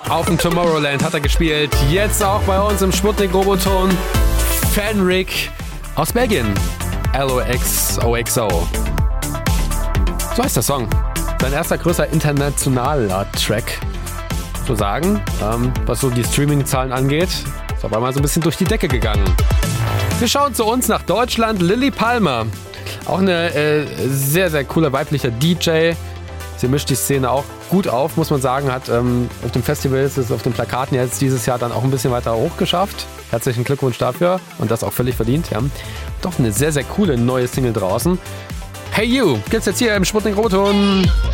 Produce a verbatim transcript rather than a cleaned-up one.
Auf dem Tomorrowland hat er gespielt. Jetzt auch bei uns im Sputnik-Roboton. Fenric aus Belgien. L O X O X O. So heißt der Song. Sein erster größer internationaler Track. Zu sagen, ähm, was so die Streaming-Zahlen angeht, ist aber mal so ein bisschen durch die Decke gegangen. Wir schauen zu uns nach Deutschland. Lilly Palmer. Auch eine äh, sehr, sehr cooler weiblicher D J. Sie mischt die Szene auch gut auf, muss man sagen. Hat ähm, auf dem Festival, ist es auf den Plakaten jetzt dieses Jahr dann auch ein bisschen weiter hochgeschafft. Herzlichen Glückwunsch dafür. Und das auch völlig verdient. Ja. Doch eine sehr, sehr coole neue Single draußen. Hey You, gibt's jetzt hier im Sputnik Roboton.